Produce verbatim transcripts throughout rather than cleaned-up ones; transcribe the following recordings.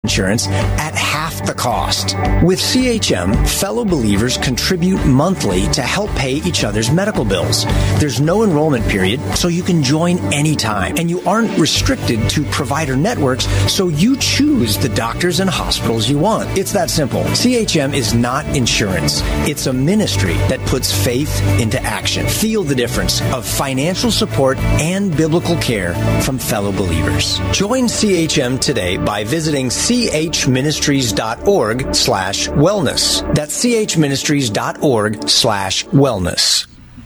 insurance at half the cost. With C H M, fellow believers contribute monthly to help pay each other's medical bills. There's no enrollment period, so you can join anytime, and you aren't restricted to provider networks, so you choose the doctors and hospitals you want. It's that simple. C H M is not insurance. It's a ministry that puts faith into action. Feel the difference of financial support and biblical care from fellow believers. Join C H M today by visiting chministries.org slash wellness. That's chministries.org slash wellness.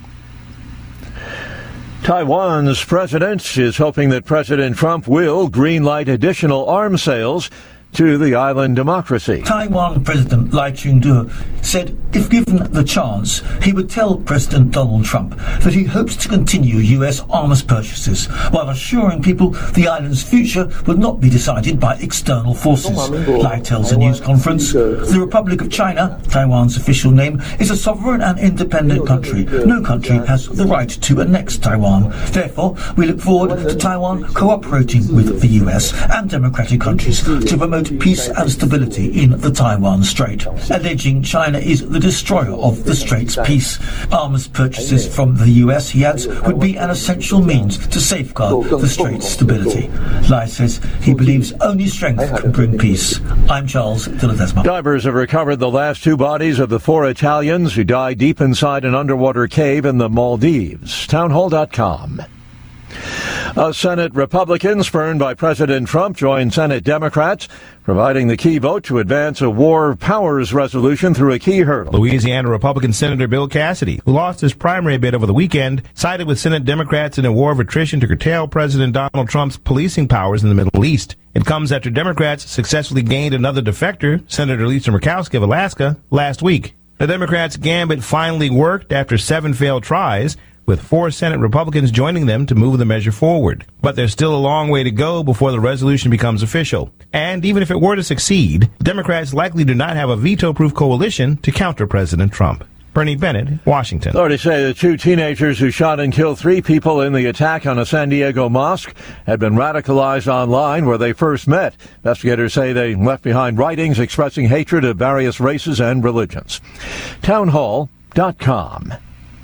Taiwan's president is hoping that President Trump will greenlight additional arms sales to the island democracy. Taiwan President Lai Ching-te said if given the chance, he would tell President Donald Trump that he hopes to continue U S arms purchases while assuring people the island's future would not be decided by external forces. Lai tells a news conference, the Republic of China, Taiwan's official name, is a sovereign and independent country. No country has the right to annex Taiwan. Therefore, we look forward to Taiwan cooperating with the U S and democratic countries to promote peace and stability in the Taiwan Strait, alleging China is the destroyer of the Strait's peace. Arms purchases from the U S, he adds, would be an essential means to safeguard the Strait's stability. Lai says he believes only strength can bring peace. I'm Charles de Ledesma. Divers have recovered the last two bodies of the four Italians who died deep inside an underwater cave in the Maldives. Townhall dot com. A Senate Republican spurned by President Trump joined Senate Democrats, providing the key vote to advance a war powers resolution through a key hurdle. Louisiana Republican Senator Bill Cassidy, who lost his primary bid over the weekend, sided with Senate Democrats in a war of attrition to curtail President Donald Trump's policing powers in the Middle East. It comes after Democrats successfully gained another defector, Senator Lisa Murkowski of Alaska, last week. The Democrats' gambit finally worked after seven failed tries, with four Senate Republicans joining them to move the measure forward. But there's still a long way to go before the resolution becomes official. And even if it were to succeed, Democrats likely do not have a veto-proof coalition to counter President Trump. Bernie Bennett, Washington. Authorities say the two teenagers who shot and killed three people in the attack on a San Diego mosque had been radicalized online where they first met. Investigators say they left behind writings expressing hatred of various races and religions. Townhall dot com.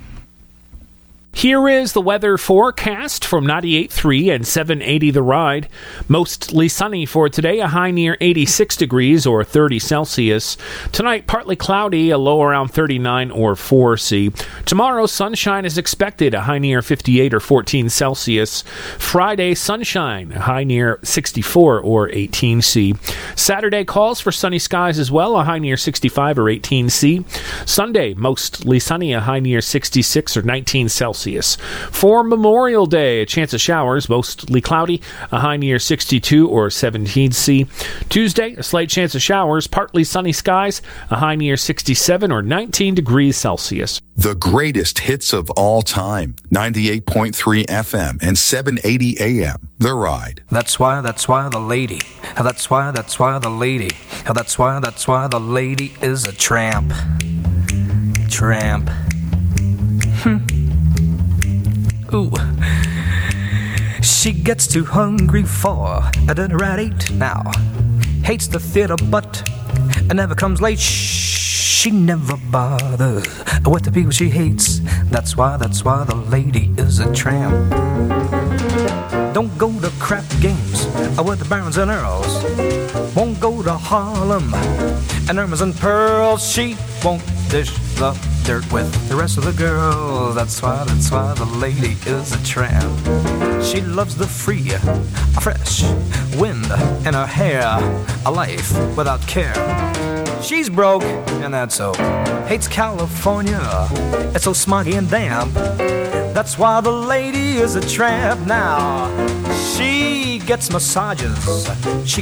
Here is the weather forecast from ninety-eight point three and seven eighty The Ride. Mostly sunny for today, a high near eighty-six degrees or thirty Celsius. Tonight, partly cloudy, a low around thirty-nine or four C. Tomorrow, sunshine is expected, a high near fifty-eight or fourteen Celsius. Friday, sunshine, a high near sixty-four or eighteen C. Saturday calls for sunny skies as well, a high near sixty-five or eighteen C. Sunday, mostly sunny, a high near sixty-six or nineteen Celsius. For Memorial Day, a chance of showers, mostly cloudy, a high near sixty-two or seventeen C. Tuesday, a slight chance of showers, partly sunny skies, a high near sixty-seven or nineteen degrees Celsius. The greatest hits of all time. ninety-eight point three F M and seven eighty A M. The Ride. That's why, that's why the lady. That's why, that's why the lady. That's why, that's why the lady is a tramp. Tramp. Hmm. Ooh. She gets too hungry for a dinner at eight now. Hates the theater but and never comes late. She never bothers with the people she hates. That's why, that's why the lady is a tramp. Don't go to crap games with the Barons and Earls. Won't go to Harlem and Irmas and Pearls. She won't dish the dirt with the rest of the girls. That's why, that's why the lady is a tramp. She loves the free, fresh wind in her hair, a life without care. She's broke, and that's so. Hates California, it's so smoggy and damp. That's why the lady is a tramp now. She gets massages. She